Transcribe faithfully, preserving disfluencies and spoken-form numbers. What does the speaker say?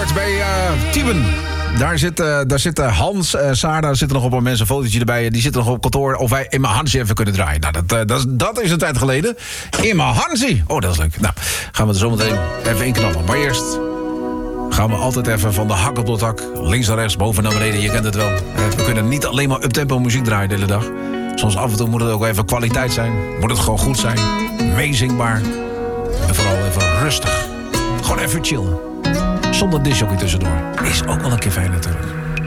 Awards bij uh, Tiemen. Daar zit, uh, daar zitten Hans, uh, Saar, daar zitten nog op mensen een fotootje erbij. Die zitten nog op kantoor. Of wij Emma Hansie even kunnen draaien. Nou, dat, uh, dat, is, dat is een tijd geleden. Emma Hansie. Oh, dat is leuk. Nou, gaan we er zo meteen even in knallen. Maar eerst gaan we altijd even van de hak op de tak. Links naar rechts, boven naar beneden. Je kent het wel. We kunnen niet alleen maar uptempo muziek draaien de hele dag. Soms af en toe moet het ook even kwaliteit zijn. Moet het gewoon goed zijn. Meezingbaar. En vooral even rustig. Gewoon even chillen. Zonder disjockey tussendoor. Is ook wel een keer fijn natuurlijk.